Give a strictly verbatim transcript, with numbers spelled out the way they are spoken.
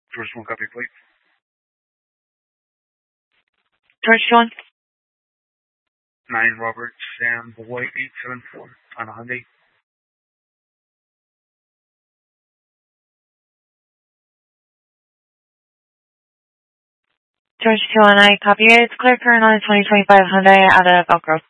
George one copy, please. George one. Nine Robert Sam Boy eight seven four on a Hyundai. George two one, I copy it. It's clear current on a twenty twenty-five Hyundai out of Elk Grove.